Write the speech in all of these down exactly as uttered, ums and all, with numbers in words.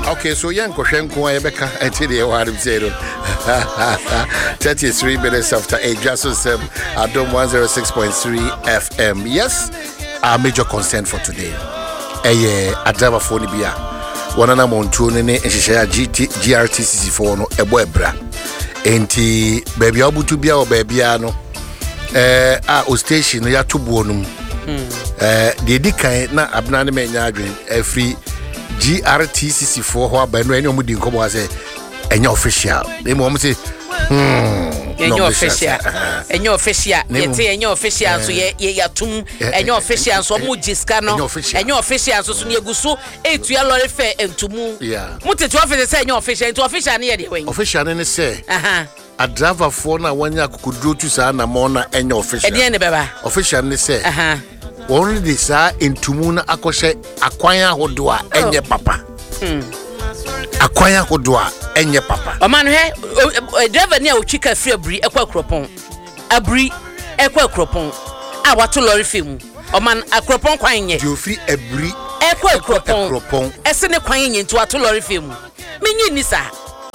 Okay, so young Koshenko Rebecca until the one zero. thirty-three minutes after eight, just so Adom one oh six point three F M. Yes, our major concern for today. A a driver for Nibia. One of them on two and share G R T C four no a webra. Enti baby abu to be our baby ano. Eh, our station ya two bonum. Eh, the Dika na abnane menyadwin every G R T C four ho ba no any omudi nkomo ase enya official dey mo say hmm enya official enya official yete enya official so ye yatum enya official so mu jiska no enya official so so negusu etu ya lorry fair entumu mutete official say enya official entu official ne ye dey wen official ne say aha a driver for na wanya kokudro tu sa na mo na enya official e dey ne beba official ne say aha only this are intumu na akoshe akwanya hodo a enye papa hmm akwanya hodo a enye papa o man he driver ne a ochika free abri ekwa kropon abri ekwa kropon a wato lorry film o man akropon kwan nye di ofri abri ekwa kropon ese ne kwan nye nti wato lorry film menyi ni sa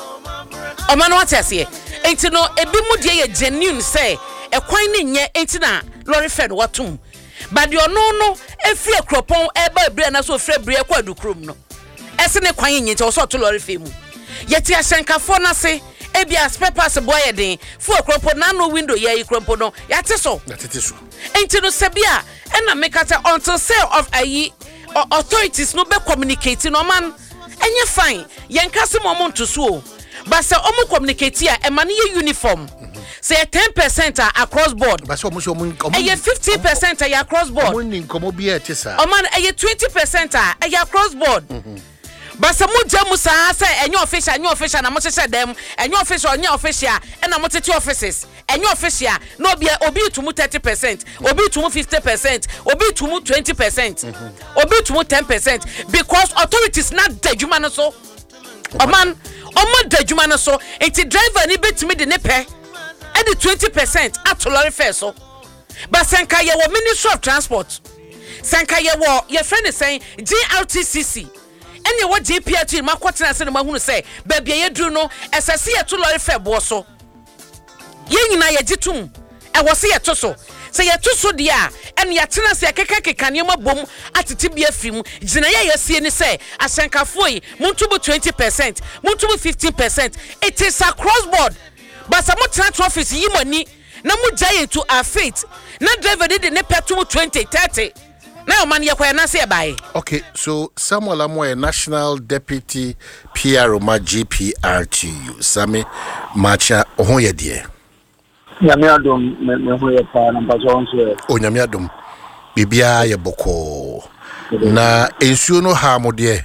o man what ase enti no ebi mu de ye genuine say ekwan ne nye enti na lorry film watum but you no no efri akropon eba ebri na so free ebri ekwa dukrum no ese ne kwan yin nti so to lorry femu yeti ahyenkafo na se ebi spare parts boy den fu akropon na no window ye ikropon no yate so yate so enti no sebia e na mekata until sale of ayi authorities no be communicate no man enye fine yenkase momon to so but say omo communicate a e man ye uniform say ten percent across board but so mo so mo e fifty percent across board mo ni nkomo bi e te sa o man e twenty percent across board but some jamu sa say enyo official enyo official na mo hye dem enyo official enyo official e na mo tete offices enyo official no be obi to thirty percent obi to fifty percent obi to twenty percent obi to ten percent because authorities not dejuma no so o man o mo dejuma no so enti driver ni betimi de ne pe and the twenty percent at lorry fair so but senka ye wo Ministry of Transport senka ye wo ye friend is saying G R T C C and ye wo G P R T makotena se no mahunu say baby ye dru no esase ye to lorry fair bo so ye nyina ye gitum e wo se ye to so say ye to so dia and ye tena se keka keka ne mabom atete bia fim gina ye ye sie ni say asenkafo yi muntubu twenty percent muntubu fifteen percent it is across board. But some transfer office yi money na mu giant to our faith na driver did ne petum twenty thirty na man ye kwa na say buy. Okay, so Samuel Amoy, National Deputy P R O G P R T U Sami Macha ohoye die nyame adom me hoye pa na mpaso nso o nyame adom bibia ye boko na ensuo no ha mo de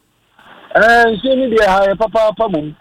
eh ensuo ni de ha papa papa mum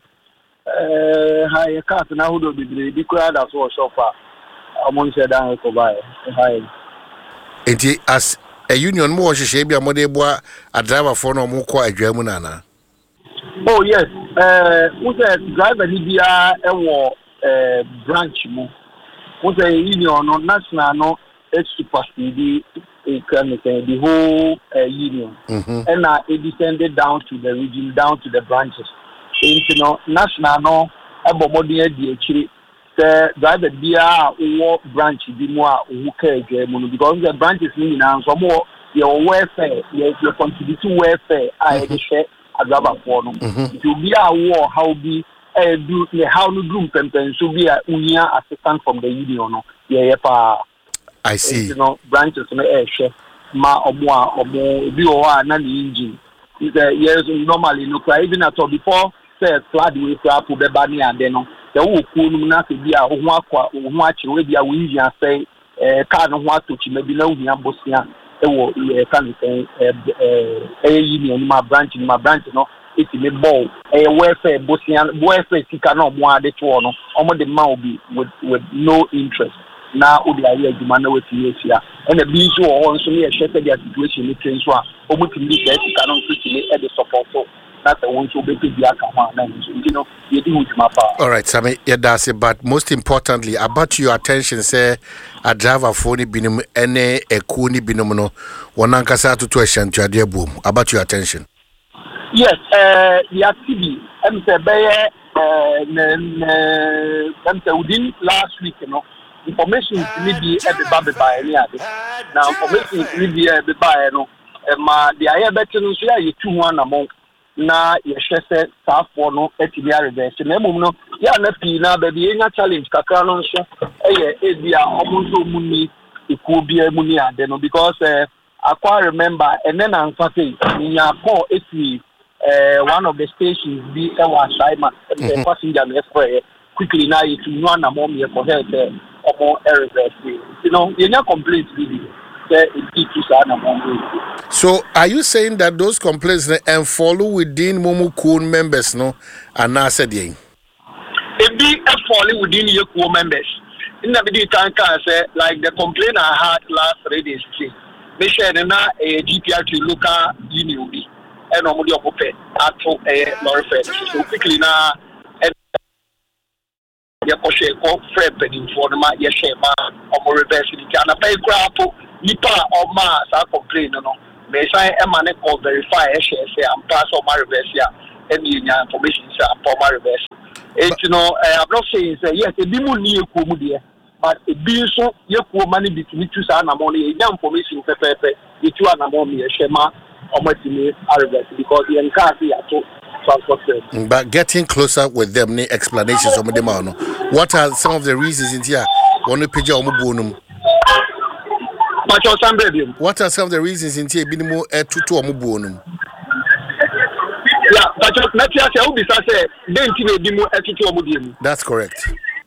eh high cat na hodo bibire bi kura da so shofa amon se dan ko bae high enti as a union mo hwehwe bia mo de boa a driver for no mo ko adwa mu nana. Oh yes, eh we say driver ni bia e wo eh branch mu we say union no national no e supersede e can say the whole uh, union mm-hmm. and uh, it descended down to the region, down to the branches. You know, national no abomodi di echiri the driver bia wo branch bi mu a wo ka edwa mu because the branches ni na so mo your welfare your contribute to welfare I dey share adaba for no to be a wo how be eh do the how no room pempen so be a unia assistant from the union no yeah pa I see. You know, branches no air share ma omo a omo bi o a na the engine is a yes normally no cry even at all before say flood we flap be bani and then no the wo ku no na se bi a ho akwa ho a chire we bi a we engine say eh car no ho atochi ma bi na hu abosia e wo e kan say eh eh union ma branch ma branch no it me ball eh welfare bosia welfare sika no mo ade to no omo de ma obi with with no interest na odi aye aduma na weti yesia and the bi so o nso me hwe the situation ni train so a omutimi dey sika no nso timi e dey support so na the one so be bi aka ho na you know you do hujuma pa. All right, Sammy, yeah, that's it. But most importantly, about your attention, say a driver for ni binum ene ekuni binum no. Wanankasa to to eshantu ade boom. About your attention. Yes, uh, the T V, I'm saying, uh, I'm saying within last week, you know, information is maybe every baby by any other. Now, information is maybe every by, you know, and the I bet you share you two one among na your share staff for no etinia reverse. And then, no, yeah, nothing now, baby, any challenge, Kakano, eh, eh, they are almost so money, it could be a money, then because, uh, I quite remember, and then I'm saying, in your call, it's uh, one of the stations be a Shima, the passenger quickly now it's one among you for health or more errors. You know, you're not complete really. So, are you saying that those complaints and follow within Momu Kun members, no, and now said, it be a follow within your core members. In the video, time say, like the complaint I had last three days. They share na a G P R to local union be and normally open at a lorry fair. So quickly now, and your poshe call Fred Penny for the man, yes, ma, or more reverse in the Ghana pay crap, Nipa or Mars are complaining. No, may say a man call verify a share say and pass on my reverse here, and the information is for my reverse. It's you know, I'm not saying say yes, a bimu near Kumudia. But a bill so you poor money between two and money, young information pepe, you two and money, a shema, or much in because the encounter at transport. But getting closer with them, any explanations of them. What are some of the reasons in here? One page of Mubunum. What are some of the reasons in here? Binimo at two to Mubunum. Yeah, but not just I will be say, then to at two to That's correct.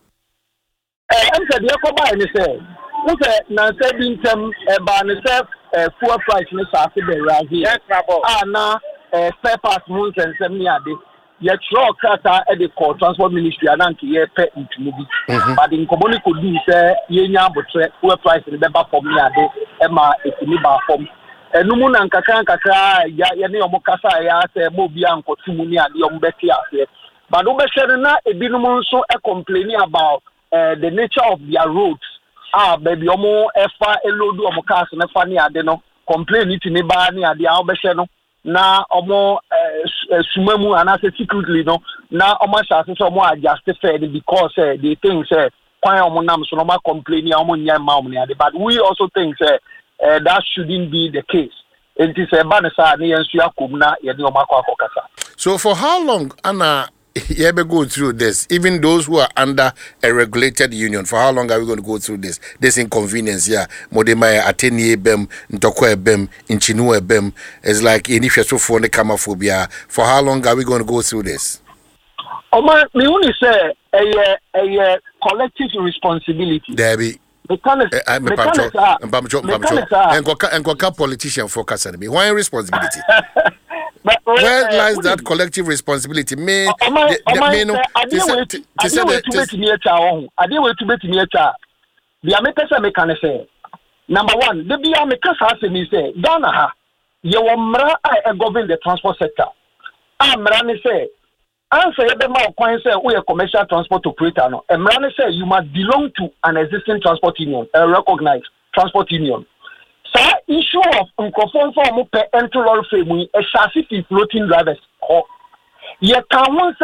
I'm said, you come by and say, what's a Nancy Bintam, a Barnesa, a poor price, Miss Arthur, right here. Ah, now, a spare parts, moons and seventy a day. Yet, your cutter at the court transport ministry and anti year pet into movie. But in Comoni could be, say, Yenya, but poor price in the Beba for me a day, Emma, it's in the bar form. And no moon and Kakan Kaka, Yanni or Mokasa, I say, Mobian, Kotumunia, the Umbetia. But Obesherina, a binomon so a complaining about. Uh, the nature of their roads. Ah, baby, omo efa elodu omo cars na fa ni ade no complain it ni ba ni ade a obehye no na omo sumamu anase secretly no na omo chance so omo adjust fair because uh, they think say kwan omo nam so no ma complain ya omo nya ma omo ni ade, but we also think say uh, that shouldn't be the case. It is a banasa ni ensu akom na ye ni omo akọ akokasa. So for how long Anna you ever go through this? Even those who are under a regulated union, for how long are we going to go through this? This inconvenience here. Modema ateni bem, ntoko bem, inchinu bem. It's like any so for the camophobia. For how long are we going to go through this? Oh man, me only say a a collective responsibility. Debbie. Mechanics. I'm a patron. I'm a and and politician focus on me. Why responsibility? But where uh, lies that collective responsibility? May I didn't wait to me a child. I didn't wait to bet me a child. The American mechanic number one, the B M because has me say, Dana, you are I govern the transport sector. I'm running say, answer the more coin say we a commercial transport operator. No, and running say you must belong to an existing transport union, a recognized transport union. Sa issue of unconform form per entry lorry frame a chassis floating drivers. Oh, ye can one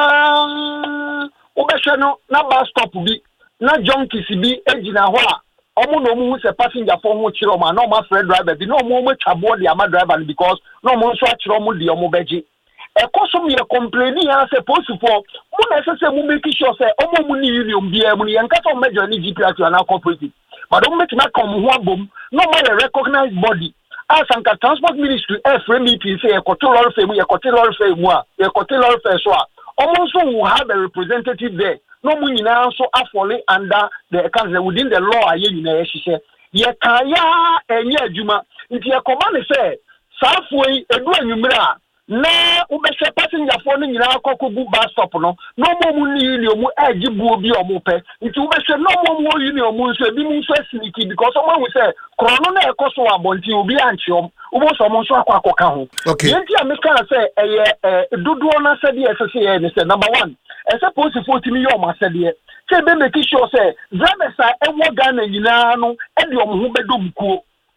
sema obeshano na bus stop bi na junkies bi ejina ho a omo no mu se passenger for ho chiro ma no ma friend driver bi no mo mo twabo de ama driver because no mo so chiro mo de omo beji e koso me complain ya se post for mo na se se mo make sure say omo mu ni union bi e mu ye nka so major ni G P R to na cooperative. But don't make that come one boom. No matter recognized body. As Anka Transport Ministry, F M E P say a cotilor fame, a cotilor fame, a cotilor feswa. Almost will have a representative there. No money now so affordly under the council within the law. I you she said, Ye kaya and ye juma. If your command say, Southway, a good numera. Na ubese passenger phone nyina akokobu bus stop no no mo mu ni mu agibu obi omope nti ubese no mo mu union mu nso bi mu nso siniki because someone will say krono na ekoso abonti obi anchiom ubo so mo nso akwa akoka ho yenti ameka say eye dodo na sade esese ye ne say number one ese post forty million ma sade say be make sure say drivers are ewo Ghana nyina no e de omo ho bedom kuo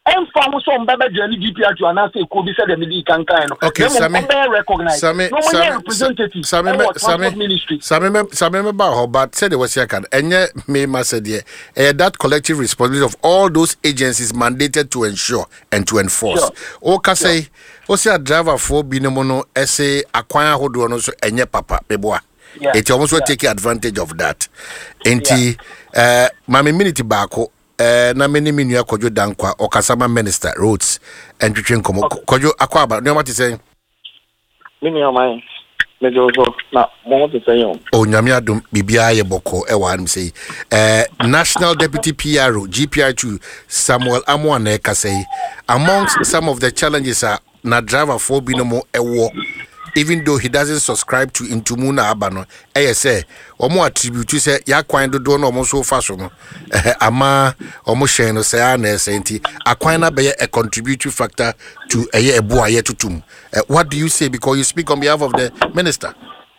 and found some baby journey G P R to announce a could be said the Midi can kind of okay, Sammy recognize Sammy representative Sammy Sammy ministry. Sammy Sammy about but said it was second and yet me said yeah that collective responsibility of all those agencies mandated to ensure and to enforce. Sure. Okay, say Osi a driver for binomono essay acquire hodo no so enye papa beboa. Yeah. It almost will take advantage of that. Enti uh mami minute bako eh na many minua Kojo Dankwa or Kasama Minister Roads and Twitwen komo Kojo akwaba no what is saying mini amai mejo so na mo to say on o nyame adom bibia ye boko e wa am say eh National Deputy P R O G P R two Samuel Amwana e ka say amongst some of the challenges are na driver for binomo ewo even though he doesn't subscribe to Intumuna Abano, eh, say, or more attribute to say, Yaquine do no almost so fashion, ama, almost shane or say, Sainty, Aquina be a contributory factor to a year boy to tum. What do you say? Because you speak on behalf of the minister.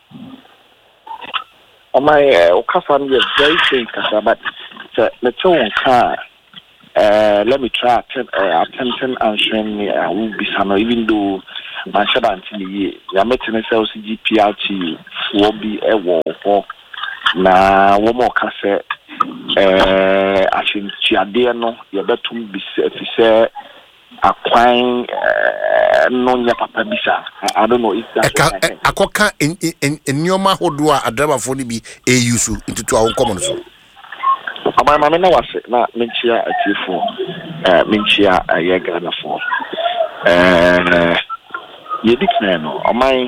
On my Okafan, you're very safe, but the tone car. Uh, let me try uh, attempting answering me. I will be some, even though my shadow until the year, met in a G P R T will be a war for now. One more cassette. Uh, I think Chiadiano, you're better to be said, acquiring non papa bisa. I don't know if that's a coca in in in your mahodua, a driver for be a use into our common. My mamma was not Minchia at you for Minchia a year granna for. You declare no, or my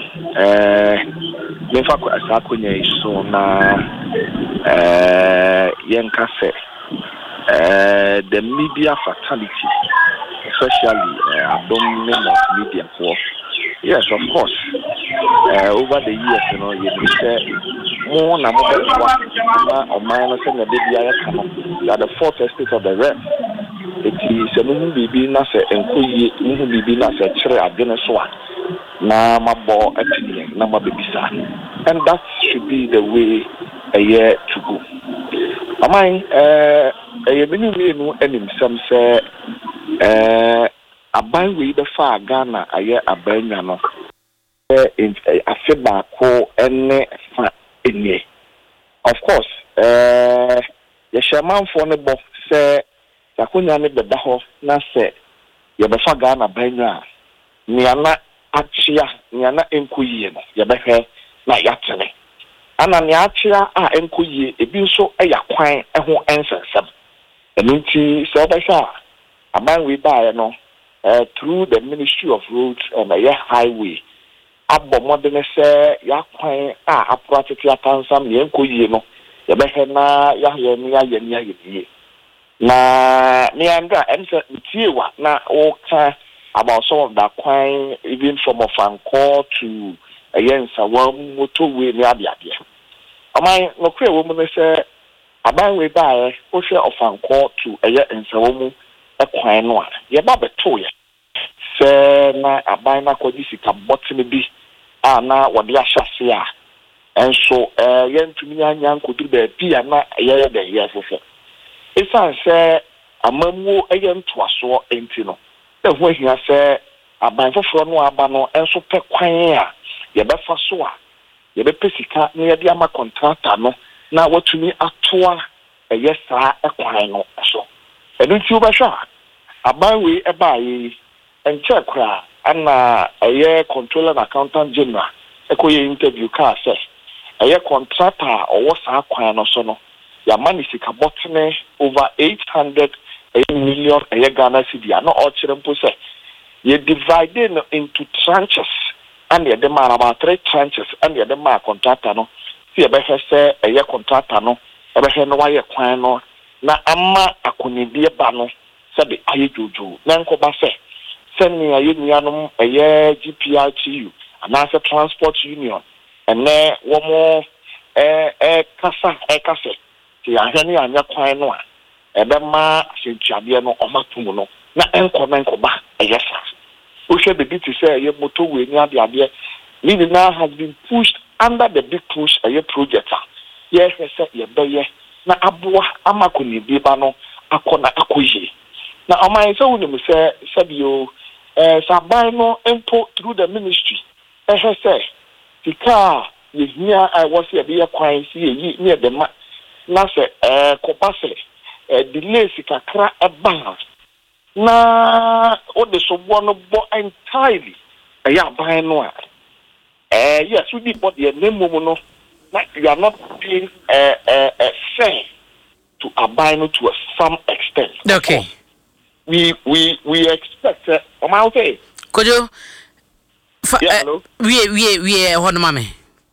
Nefa Sakunya so na Yankase. The media fatality, especially abdominal media for. Yes, of course. Uh, over the years, you know, you say more and more or minus and the baby are the fourth estate of the rest. It is a movie baby nasa and kuyi movie baby nasa chere adene soa na mabo etini na mabibisa, and that should be the way a year to go. Am I uh a many way no enim some say uh aban we the far Ghana aye abanya no eh afeba ko ene fa enie. Of course eh ye shaman for ne bo say takonya ne beda ho na say ye be fa Ghana banya ni ana achia ni ana enkoyie no ye be hwe na yatene ana ni achia a enkoyie ebi nso eya kwan eho ensensem enti so be sha aban we ba no Uh, through the Ministry of Roads and a uh, highway, Abba Modern say, Yakwan, ah, apparatus, Yapansam, Yanko, you know, the Behena, Yahya, Yahya, Yahya. Na, Nianda, and Tiwa, na, okay, about some of that coin, even from a fan call to a Yensa, one motorway near the idea. Am I no clear woman say, Aban we buy, or share of fan call to a Yensa woman. A coin one. Ye ba beto ye. Se na aban na kwadi sika botini bi a na wode ahyase a. Enso eh ye ntumi anya nkodu ba bi a na ye de ye fofo. Esan se amamuo eye ntoaso enti no. E ho ahia se aban foforo no aba no enso pe kwan a ye be fa so a ye be pesika na ye de ama contractor no na watumi atoa eye saa e kwan no so. And don't you basha? About we a buy and check and a year controller and accountant general. A queer interview car says a year contractor or what's our coin or so. Your money is a botany over eight hundred million a year Ghana city. Are not all children possess. You divided into tranches and the demand about three tranches and the demand contractor. No, see a better say a year contractor. No, a better no why a coin no. Na ama akonidie ba no sabe ayejojo na nkoba se seni ayenuanom eye G P R T U anase transport union ene womo eh eh kasa eh kasa ti ahani anya kwan no a ebe ma sentuade no omatum no na enko na nkoba eye sa o hwe be biti se eye motorway ni ade ade ni na has been pushed under the big push eye project yes yes ye be ye na aboa amakoni biba no akona akoye na amai so wonu say sabio eh saban no empo through the ministry eh say tika yehia I was here be kwan si yi ne de ma na se eh kopase eh delay sikakra eba na o de so bo no bo entirely eh ya ban no a eh yes we did but the name no na you are not being uh, uh, uh, fair to abide to a some extent. Okay. We we we expect uh, am I okay? Kojo yeah, hello. we we we hono mame.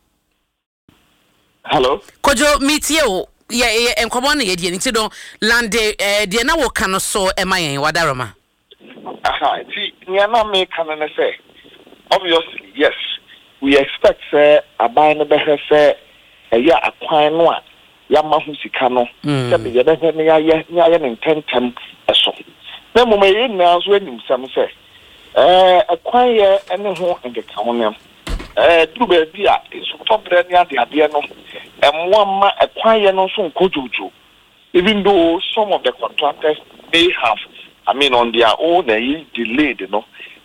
Hello. Kojo meet you yeah yeah enkomo na ye die nti don land eh de na wo kan so e mayen wadaroma. Aha, see we are not make can say obviously yes we expect say abide be say eya akwan no a ya mahu sika no se be ye be ne ya ye ya ye ntentem eso na mo me na so anim sam se eh akwan ye ene ho engeka ho nem eh duru be bi a so tobre ne ade ade no emwa ma akwan ye no so nkojojo even though some of the contractors they have I mean on their own they delayed no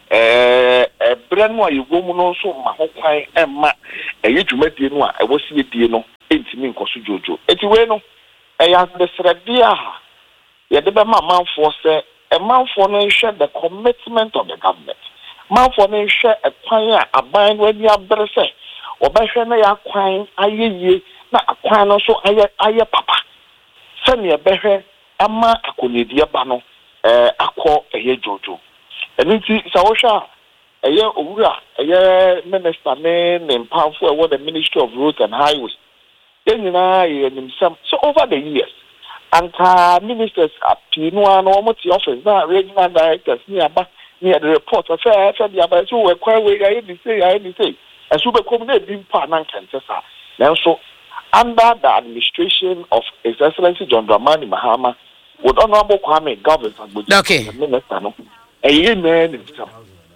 eh eh brand no ayo mu no so ma ho kwan emma eh dwumadie no a e wo sie die no entimi nkoso jojo eti we no eh ya the sredia ye de be ma manfo se e manfo no share the commitment of the government manfo no share e kwan a aban no ani abre se obehwe na ya kwan ayeye na akwan no so aye aye papa se ne behwe ama akonedie ba no eh akọ eye jojo eniti sawosha eye owura eye minister ne ne mpamfo e wo the Ministry of Roads and Highways yenina ye nimsam so over the years anka ministers apinu an omoti office na regional directors ni aba ni the report of fair fair the aba so we kwa we ya dey say ya dey say asu be kom na bi mpa na nkentesa na so under the administration of His Excellency John Dramani Mahama with Honorable Kwame Governor okay minister no eye na nimsam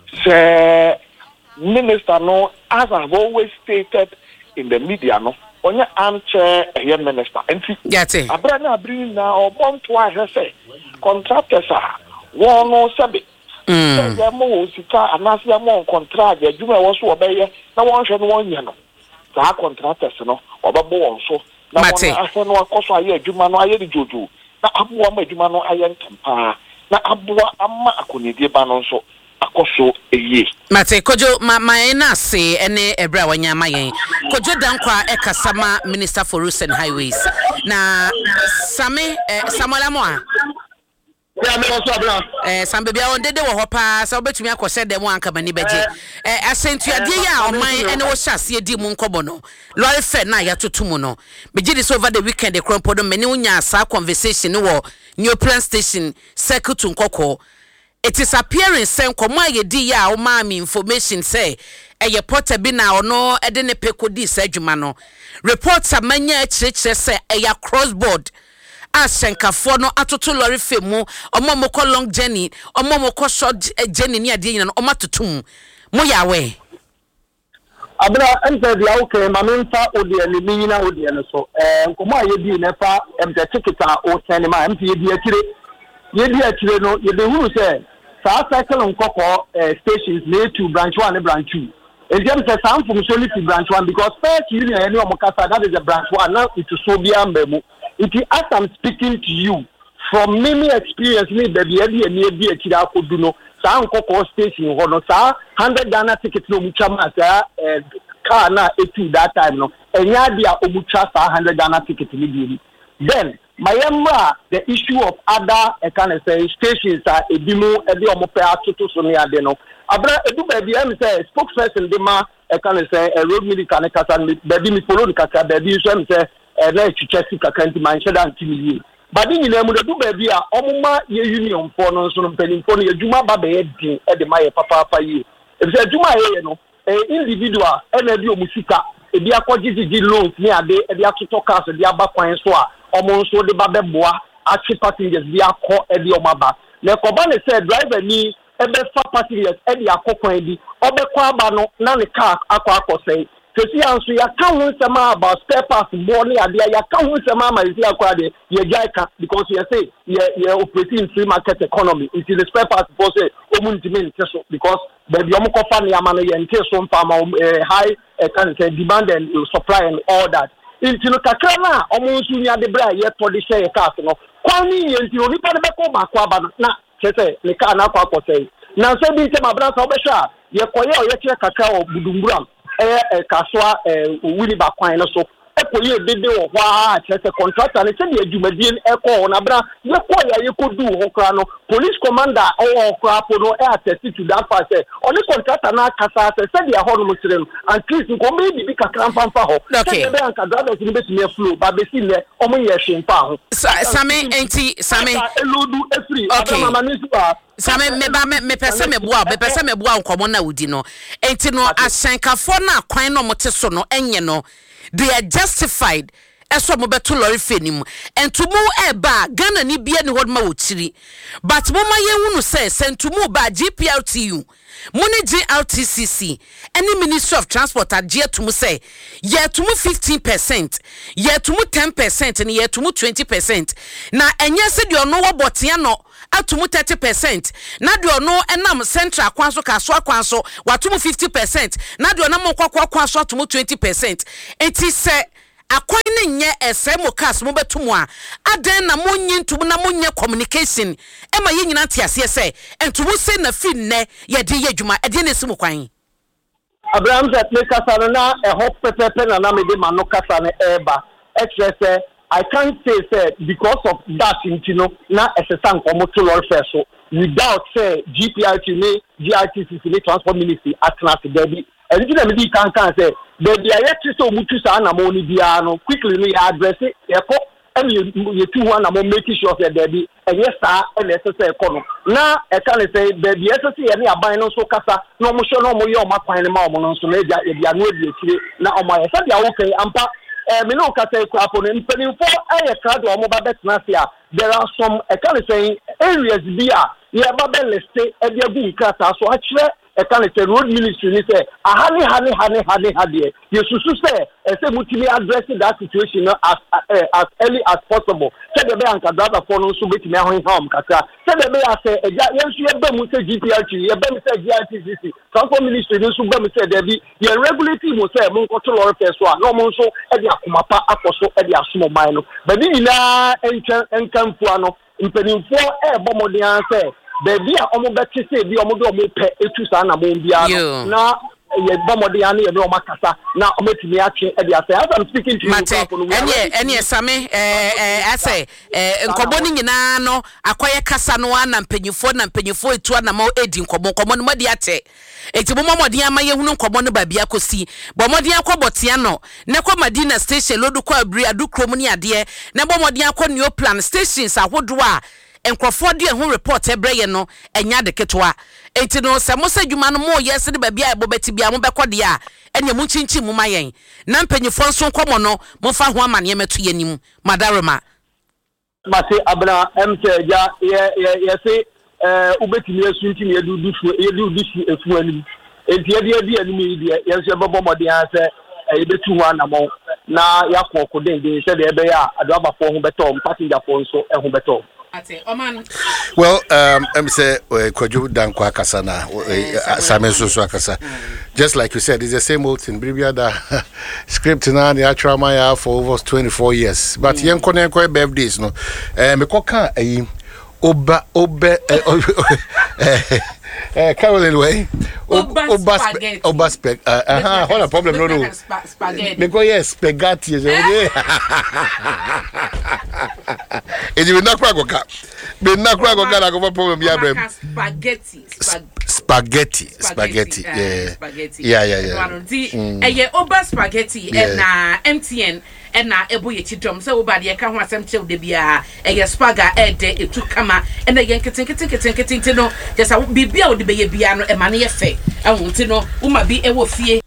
say minister no as I've always stated in the media no onye armchair eye minister enti yate abra na abri na obonto a say contractors are one no sabe mm say mo sika anase mo contract adwuma wo so obeye na won hwe no won nya no sa contractors no obabo won so na won ahwe no akoso aye adwuma no aye di jojo na aboa ma adwuma no aye ntampa na aboa amma akonidie ba no so akoso eye mate kojo ma ma na se ene ebra wanya mayen kojo dankwa ekasama Minister for Roads and Highways na same eh, Samuel Amoa ya me so abra eh sambe bia on dede wo hopa sa obetumi akose dem anka mani beje eh asentuade ya oman ene wo hyase di mu nkobo no lori fe na ya totumu no beji this over the weekend the crumpo do meni unya sa conversation wo new plan station circle to nkoko. It is appearing sen komo ayedi ya o ma me information say eye porter bi na ono ede ne pekodi sa adwuma no reports amanya akirikire say eye crossboard asenkafo no atoto lorry femu omomoko long journey omomoko short journey ni ade nyina no omatotum mo yawe abra enter dia okay ma menfa ode ani nyina ode ne so eh komo ayedi ne fa em the ticket a o send ma em yedi akire yedi akire no ye be huru say sa cycle nkoko stations na two branch one and branch two and them say some from solid branch one because first union any omokasa that is a branch one now it is so bia mbemu it as I'm speaking to you from many experience me baby every any bi akire akodu no sa nkoko station ho no sa one hundred Ghana ticket no muchama sa car na eighty that time no enya dia omucha sa one hundred Ghana ticket ni bi then Mayemra, the issue of other uh, kind of say stations are a demo a bit more to Sonia Deno. Abra edu baby am say spokesperson dema a kind of say a road medical and baby me follow the kaka baby so am say a na chichesi kaka nti man sheda antimi. But in name the do baby a omuma ye union for no so mpeni for no adwuma ba be din e de maye papa papa yi. If say adwuma ye no individual e na bi omusika e bi akogigi loans ni ade e bi atoto cars e bi aba kwan so a omo so de ba beboa achi passengers bi akọ e bi omaba na koba ne say driver ni e be fa passengers e bi akọ kwan bi obekọ aba no na ne car akọ akọ say Kesi anso ya kan ho nsema about spare parts money ade ya kan ho nsema ma isi akwa de ye jaika because you say ye ye operating free market economy it is the spare parts for say omuntimi nteso because the yomo kofa ne ama no ye nteso mfa ma high can say demand and supply and all that into no kakra na omo nsu nya de bra ye to de share cars no kwani ye nti oni pa de be ko ba kwa ba na kese ne ka na kwa kwa say na so bi nte ma bra so be sha ye koye o ye kire kakra o budumburam eh kaswa eh wini ba kwan no so ekoye dede wo hwa chese contractor ne se de adwumadien eko na bra ye koya ye kodu ho kra no police commander o kra po no e attest to that part say only contractor na kasa se se de ho no musire no and please ko me bi kakra mfa ho se be anka drivers ni betime flow ba be si ne o mo ye hwe mfa ho same enti same elodu efri adama manisu ba Same me ba me pese me boa be pese me boa nkomo na wudi no enti no ashankafo na kwan no mote so no enye no they are justified eso mo beto lorry fenim entumu eba Ghana ni bia ni hodma wo chiri but mo ma yehunu se sentumu ba G P L T U muni G R T C C any Ministry of Transport agie tumu say ye tumu fifteen percent ye tumu ten percent ni ye tumu twenty percent na enye se de ono wo botia no atumu thirty percent na de ono enam central kwanso kaso kwanso watumu fifty percent na de onam kwakwa kwanso atumu twenty percent enti se akwan ne nye esemo cars mo betumu a aden na monyi ntumu na monye communication e ma ye nyina tiase se entumu se na fi nne ye de ye dwuma e de na simu kwan Abraham zet me kasa na e hop pepepe na na me de mano kasa ne eba express I can't say say because of that you know na esesan komo to lor so without say G P R T ni G R T C C ni transport ministry atnas debi and you know me can can say debi aye so mutu sa na mo ni bia no quickly ni address e ko and you you two one na mo make sure say debi and yes sir and say ko no na e can say debi S C ni aban no so kasa no mo sho no mo ye o makwan ni ma o no so na dia dia no e die na o ma ye say dia okay ampa Eh, me no kasa ikuapo no mpeni fo aye crowd o mo ba betna sia there are some I can say areas bia ye ba be list e dia gu nkata so a kire e can say road ministry ni say ahani hani hani hani hade ye susu say e say mutimi address that situation as uh, as early as possible say the be anka driver for no so betimi ahon hom kaka say the be say e ya yensu ye be mu say G P L T ye be mu say G R T C C transport ministry ni so be mu say there be ye regulate mo say mo nko to lorry so a no mo so e dia akomapa akoso e dia asomo man no but ni na enkan enkanfu ano mpenimfo e bo modern say baby a omo beti say bi omo do omo pe etu sa na mo bia no na ye bomode ya na ye no makasa na ometimi ache e dia say as I'm speaking to you ene ene same eh eh ase eh nkobo ni nyina no akoye kasa no na mpanyifo na mpanyifo etu na ma edi nkobo nkobo no modi ate eti bo momode ama ye hunu nkobo no babia kosi bomode akobotia no ne kwa Madina station lodu kwa abri adukrom ni ade ne bomode akọ new plan stations ahodo a enkrofo de ho report ebreye no enya de ketwa enti no se mo sadwuma no mo yes de babia ebobeti bia mo bekode a enya mu chinchi mu mayen na mpanyifo nso nkomo no mo fa ho amane meto yanim madarema mate abna mte ja ye ye se eh ubetimi asunti ne edu dufu edu dufu efu anim enti ye de de anim yi de ye se bebo mode an se e betu ho anamo na yakọ kodin de se de ebe ya adaba fo ho beto passenger fo nso e ho beto. Well, um, I'm say Kwaju Dankwa Kasana, Samen Susu Akasa. Just like you said, it's the same old thing. Bribia da script na the actual Maya for over twenty-four years. But young Konen Koi birthdays no. Eh, me koka eh oba obe eh Caroline way. Oba spaghetti. Oba spag. Uh, hold on, problem no no. Spaghetti. Because yes, spaghetti. And you will not crack a cat. But not crack a cat. I got a problem. Yeah, spaghetti. Spaghetti. Spaghetti. Yeah. Spaghetti. Yeah, yeah, yeah. Eh, yeah, oba spaghetti. And na M T N. And na ebo ye chidom. So oba de ka ho asem che de bia. Eh, yeah, spaga eh de etu kama. And again, kitten kitten kitten kitten no. Just a bibia wo de be ye bia no. E mane ye fe. E wonti no. Uma bi e wo fie.